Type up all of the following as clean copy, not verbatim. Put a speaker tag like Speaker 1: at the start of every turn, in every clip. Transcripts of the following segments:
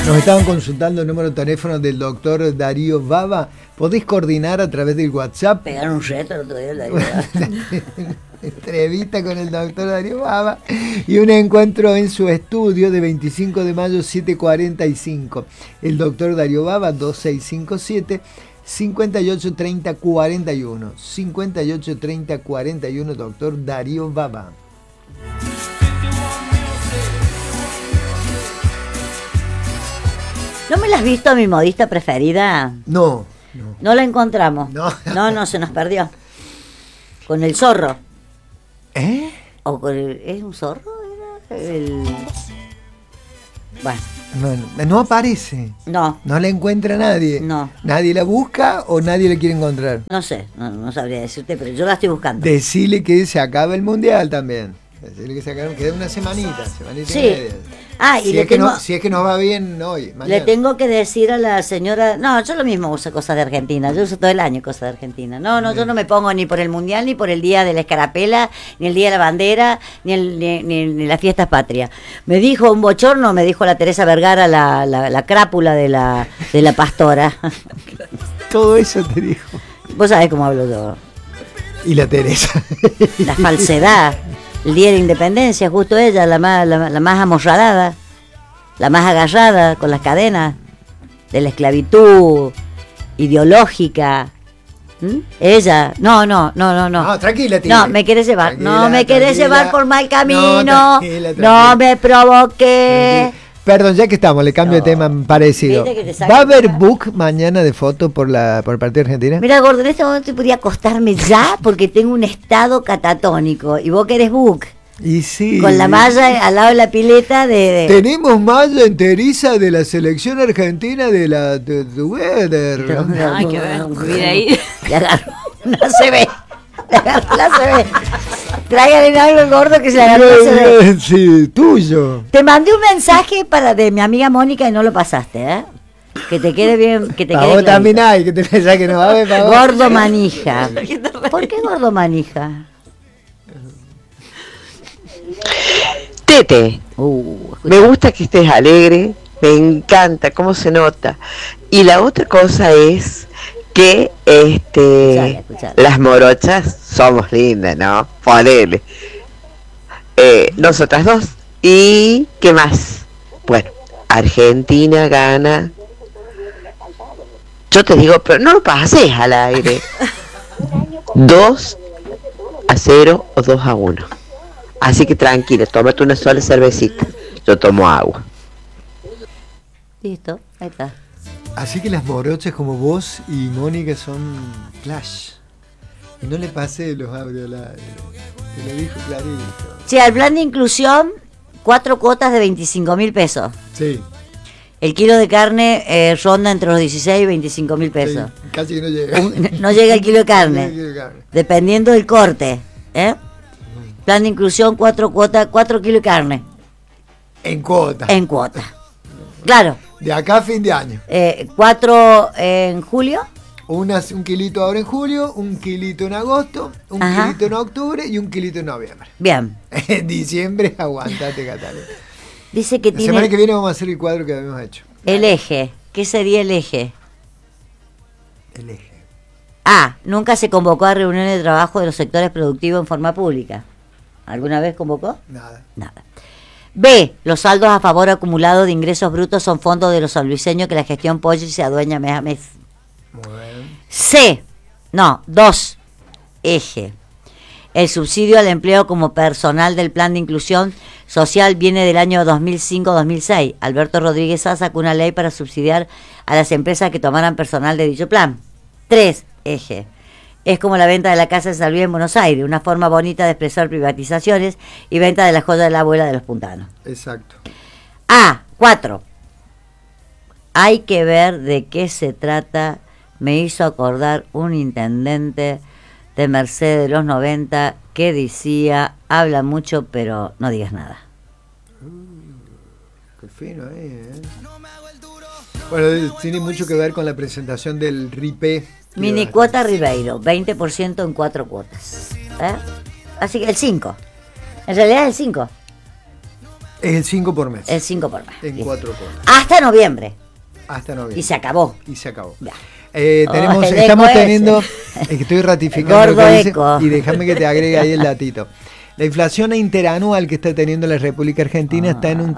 Speaker 1: Nos estaban consultando el número de teléfono del doctor Darío Baba. ¿Podés coordinar a través del WhatsApp?
Speaker 2: Pegar un reto el otro día.
Speaker 1: Entrevista con el doctor Darío Baba y un encuentro en su estudio de 25 de mayo 7:45. El doctor Darío Baba 2657 5830 41 5830 41, doctor Darío Baba.
Speaker 2: ¿No me la has visto a mi modista preferida?
Speaker 1: No.
Speaker 2: No la encontramos.
Speaker 1: No.
Speaker 2: Se nos perdió. Con el zorro.
Speaker 1: ¿Eh?
Speaker 2: ¿O con ¿es un zorro? Era el... Bueno.
Speaker 1: No aparece.
Speaker 2: No.
Speaker 1: No la encuentra nadie.
Speaker 2: No.
Speaker 1: ¿Nadie la busca o nadie la quiere encontrar?
Speaker 2: No sé, no sabría decirte, pero yo la estoy buscando.
Speaker 1: Decile que se acaba el mundial también. Decirle que se acabaron, queda una semanita
Speaker 2: sí.
Speaker 1: y media.
Speaker 2: Ah, y
Speaker 1: si,
Speaker 2: le
Speaker 1: es
Speaker 2: tengo,
Speaker 1: si es que nos va bien hoy, mañana.
Speaker 2: Le tengo que decir a la señora, no, yo lo mismo uso cosas de Argentina, yo uso todo el año cosas de Argentina. No, yo no me pongo ni por el mundial, ni por el día de la escarapela, ni el día de la bandera, ni las fiestas patrias. Me dijo un bochorno, me dijo la Teresa Vergara, la crápula de la pastora.
Speaker 1: Todo eso te dijo.
Speaker 2: Vos sabés cómo hablo yo.
Speaker 1: Y la Teresa.
Speaker 2: La falsedad. El día de la independencia, justo ella, la más amorralada, la más agarrada con las cadenas de la esclavitud ideológica. Ella, no,
Speaker 1: tranquila, tía.
Speaker 2: No, me querés llevar, llevar por mal camino,
Speaker 1: tranquila.
Speaker 2: No me provoqué.
Speaker 1: Perdón, ya que estamos, le cambio de tema parecido. ¿Va a haber book mañana de foto por el partido de Argentina?
Speaker 2: Mira, gordo, en este momento podría acostarme ya porque tengo un estado catatónico. Y vos querés book.
Speaker 1: Y sí.
Speaker 2: Con la malla al lado de la pileta de...
Speaker 1: Tenemos malla enteriza de la selección argentina de Weather.
Speaker 2: Ay, qué ver, mira ahí. Le agarró, no se ve. Tráigale algo el gordo que se le agarró.
Speaker 1: Sí, tuyo.
Speaker 2: Te mandé un mensaje de mi amiga Mónica y no lo pasaste, ¿eh? Que te quede bien, que te quede
Speaker 1: vos también hay, que te pensás que no va a ver.
Speaker 2: Gordo manija. ¿Por qué gordo manija?
Speaker 3: Tete, me gusta que estés alegre, me encanta cómo se nota. Y la otra cosa es que escuchale. Las morochas somos lindas, ¿no? Ponele. Nosotras dos. ¿Y qué más? Bueno, Argentina gana. Yo te digo, pero no lo pases al aire. 2-0 o 2-1. Así que tranquilo, tómate una sola cervecita. Yo tomo agua.
Speaker 2: Listo, ahí está.
Speaker 1: Así que las morochas como vos y Mónica son flash. Y no le pasé los audios, te lo dijo clarito.
Speaker 2: Sí, al plan de inclusión, 4 cuotas de 25.000 pesos.
Speaker 1: Sí.
Speaker 2: El kilo de carne ronda entre los 16 y 25.000 pesos.
Speaker 1: Sí, casi que no llega.
Speaker 2: No llega el kilo de carne. Dependiendo del corte. Plan de inclusión, 4 cuotas, 4 kilos de carne.
Speaker 1: En cuota.
Speaker 2: En cuota. Claro.
Speaker 1: De acá a fin de año.
Speaker 2: 4 en julio.
Speaker 1: Un kilito ahora en julio, un kilito en agosto, un kilito en octubre y un kilito en noviembre.
Speaker 2: Bien.
Speaker 1: En diciembre, aguantate, Catalina.
Speaker 2: Dice que
Speaker 1: la semana que viene vamos a hacer el cuadro que habíamos hecho.
Speaker 2: El eje. ¿Qué sería el eje?
Speaker 1: El eje.
Speaker 2: A. Nunca se convocó a reuniones de trabajo de los sectores productivos en forma pública. ¿Alguna vez convocó?
Speaker 1: Nada.
Speaker 2: B. Los saldos a favor acumulados de ingresos brutos son fondos de los sanluiseños que la gestión Poggi se adueña mes a mes.
Speaker 1: Muy bien.
Speaker 2: C. 2. Eje. El subsidio al empleo como personal del plan de inclusión social viene del año 2005-2006. Alberto Rodríguez Sá sacó una ley para subsidiar a las empresas que tomaran personal de dicho plan. 3. Eje. Es como la venta de la casa de San Luis en Buenos Aires, una forma bonita de expresar privatizaciones y venta de la joya de la abuela de los puntanos.
Speaker 1: Exacto.
Speaker 2: A. 4. Hay que ver de qué se trata. Me hizo acordar un intendente de Mercedes de los 90 que decía, habla mucho pero no digas nada.
Speaker 1: Qué fino ahí, Bueno, tiene mucho que ver con la presentación del RIPE.
Speaker 2: Mini cuota Ribeiro, 20% en 4 cuotas. Así que el 5. En realidad es el 5.
Speaker 1: Es el 5 por mes.
Speaker 2: El 5 por mes.
Speaker 1: En
Speaker 2: Bien.
Speaker 1: 4 cuotas.
Speaker 2: Hasta noviembre.
Speaker 1: Hasta noviembre.
Speaker 2: Y se acabó.
Speaker 1: Y se acabó.
Speaker 2: Ya.
Speaker 1: Estamos teniendo, estoy ratificando lo
Speaker 2: Gordo
Speaker 1: que dice,
Speaker 2: eco.
Speaker 1: y déjame que te agregue ahí el datito. La inflación interanual que está teniendo la República Argentina está en un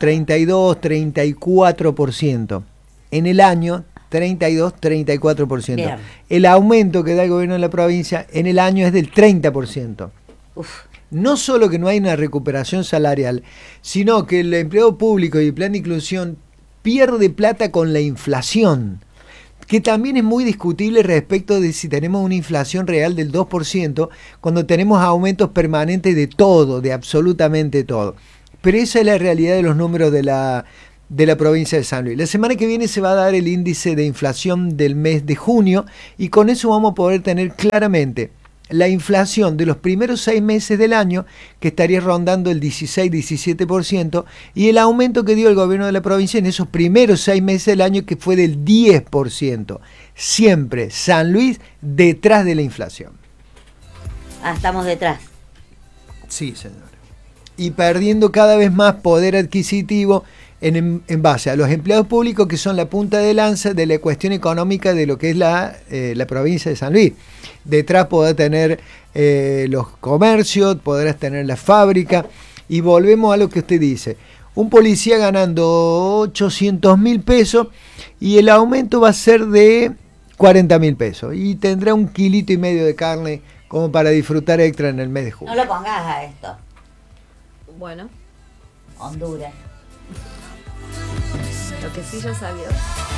Speaker 1: 32-34%. En el año, 32-34%.
Speaker 2: Bien.
Speaker 1: El aumento que da el gobierno de la provincia en el año es del 30%.
Speaker 2: Uf.
Speaker 1: No solo que no hay una recuperación salarial, sino que el empleo público y el plan de inclusión pierde plata con la inflación, que también es muy discutible respecto de si tenemos una inflación real del 2%, cuando tenemos aumentos permanentes de todo, de absolutamente todo. Pero esa es la realidad de los números de la provincia de San Luis. La semana que viene se va a dar el índice de inflación del mes de junio y con eso vamos a poder tener claramente la inflación de los primeros 6 meses del año, que estaría rondando el 16-17%, y el aumento que dio el gobierno de la provincia en esos primeros 6 meses del año, que fue del 10%. Siempre San Luis detrás de la inflación.
Speaker 2: Ah, estamos detrás.
Speaker 1: Sí, señora. Y perdiendo cada vez más poder adquisitivo en base a los empleados públicos, que son la punta de lanza de la cuestión económica de lo que es la provincia de San Luis. Detrás podrás tener los comercios, podrás tener la fábrica, y volvemos a lo que usted dice. Un policía ganando 800.000 pesos y el aumento va a ser de 40.000 pesos y tendrá 1,5 kilos de carne como para disfrutar extra en el mes de junio.
Speaker 2: No lo pongas a esto.
Speaker 4: Bueno,
Speaker 2: Honduras.
Speaker 4: lo que sí ya sabía.